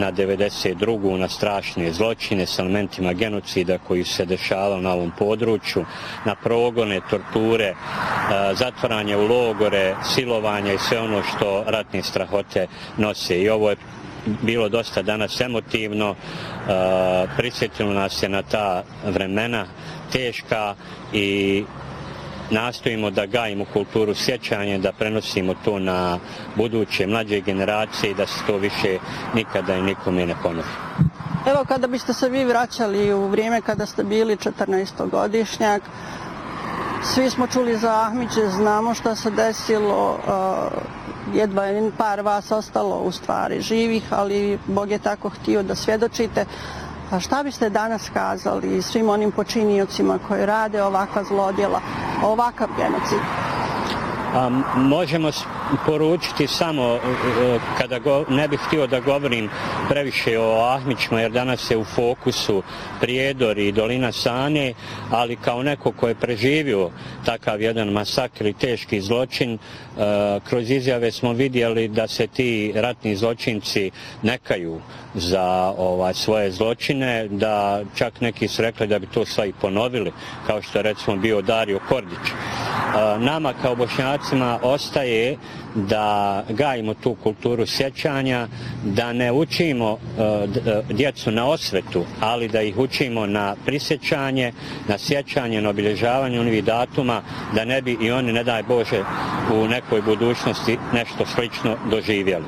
na 92. na strašne zločine s elementima genocida koji se dešavao na ovom području, na progone, torture, zatvaranje u logore, silovanje i sve ono što ratne strahote nose. I ovo je bilo dosta danas emotivno, prisjetilo nas je na ta vremena teška i nastojimo da gajimo kulturu sjećanja, da prenosimo to na buduće mlađe generacije i da se to više nikada i nikome ne ponovi. Evo, kada biste se vi vraćali u vrijeme kada ste bili 14-godišnjak, svi smo čuli za Ahmiće, znamo šta se desilo, jedva je par vas ostalo u stvari živih, ali Bog je tako htio da svjedočite. A šta biste danas kazali svim onim počiniocima koji rade ovakva zlodjela, ovakav genocid? Možemo poručiti samo, kada ne bih htio da govorim previše o Ahmićima, jer danas je u fokusu Prijedor i dolina Sane, ali kao neko ko je preživio takav jedan masakr i teški zločin, kroz izjave smo vidjeli da se ti ratni zločinci ne kaju za svoje zločine, da čak neki su rekli da bi to sve i ponovili, kao što je recimo bio Dario Kordić. Nama kao Bošnjacima ostaje da gajimo tu kulturu sjećanja, da ne učimo djecu na osvetu, ali da ih učimo na prisjećanje, na sjećanje, na obilježavanje onih datuma, da ne bi i oni, ne daj Bože, u nekoj budućnosti nešto slično doživjeli.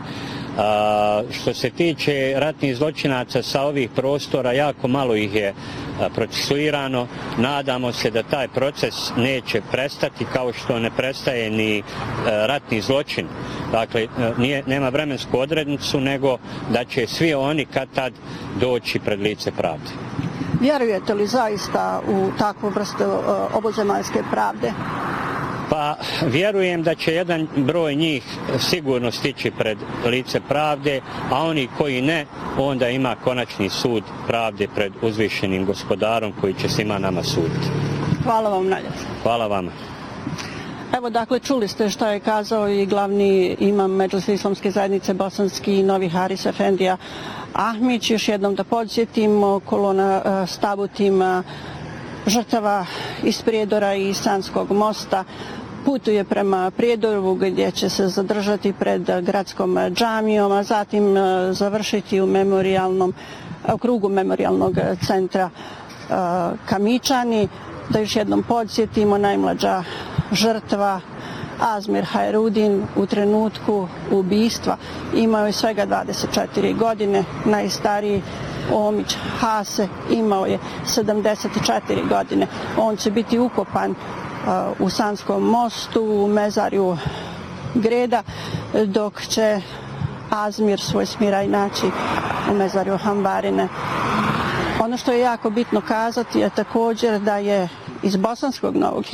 Što se tiče ratnih zločinaca sa ovih prostora, jako malo ih je procesuirano. Nadamo se da taj proces neće prestati, kao što ne prestaje ni ratni zločin. Dakle, nema vremensku odrednicu, nego da će svi oni kad tad doći pred lice pravde. Vjerujete li zaista u takvu vrstu obozemaljske pravde? Pa vjerujem da će jedan broj njih sigurno stići pred lice pravde, a oni koji ne, onda ima konačni sud pravde pred uzvišenim gospodarom koji će svima nama suditi. Hvala vam najljepše. Hvala vama. Evo, dakle, čuli ste šta je kazao i glavni imam Medžlisa Islamske zajednice Bosanski Novi Haris Efendija Ahmić. Još jednom da podsjetimo, kolona s tabutima žrtava iz Prijedora i Sanskog mosta putuje prema Prijedoru, gdje će se zadržati pred gradskom džamijom, a zatim završiti u krugu memorijalnog centra Kamičani. Da još jednom podsjetimo, najmlađa žrtva Azmir Hajrudin u trenutku ubistva imao je svega 24 godine, najstariji Omić Hase imao je 74 godine. On će biti ukopan u Sanskom mostu, u mezarju Greda, dok će Azmir svoj smiraj naći u mezarju Hambarine. Ono što je jako bitno kazati je također da je iz Bosanskog Novog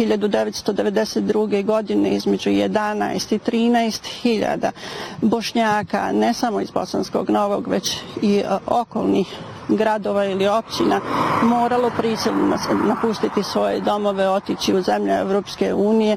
1992. godine između 11 i 13 hiljada Bošnjaka, ne samo iz Bosanskog Novog, već i okolnih gradova ili općina, moralo prisilno napustiti svoje domove, otići u zemlje Evropske unije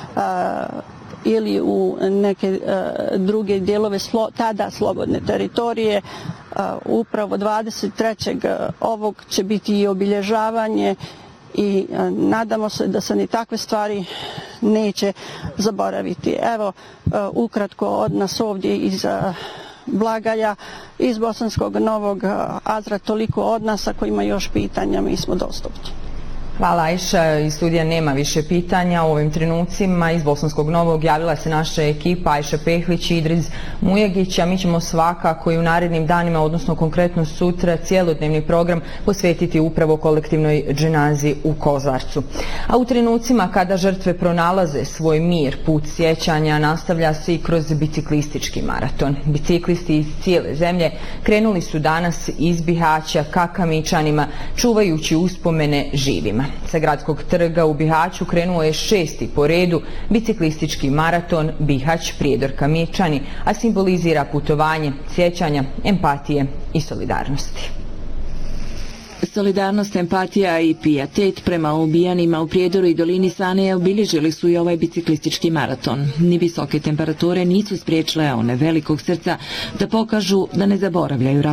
ili u neke druge dijelove tada slobodne teritorije. Upravo 23. ovog će biti i obilježavanje i nadamo se da se ni takve stvari neće zaboraviti. Evo, ukratko od nas ovdje iz Blagaja, iz Bosanskog Novog, Azra, toliko od nas. Ako ima još pitanja, mi smo dostupni. Hvala, Ajša. Iz studija nema više pitanja. U ovim trenucima iz Bosanskog Novog javila se naša ekipa Ajša Pehlić i Idris Mujagić, a mi ćemo svakako i u narednim danima, odnosno konkretno sutra, cijelodnevni program posvetiti upravo kolektivnoj dženazi u Kozarcu. A u trenucima kada žrtve pronalaze svoj mir, put sjećanja nastavlja se i kroz biciklistički maraton. Biciklisti iz cijele zemlje krenuli su danas iz Bihaća ka Kamičanima, čuvajući uspomene živima. Sa gradskog trga u Bihaću krenuo je 6. po redu biciklistički maraton Bihać Prijedor Kamičani, a simbolizira putovanje sjećanja, empatije i solidarnosti. Solidarnost, empatija i pijetet prema ubijanima u Prijedoru i dolini Sane obilježili su i ovaj biciklistički maraton. Ni visoke temperature nisu spriječile one velikog srca da pokažu da ne zaboravljaju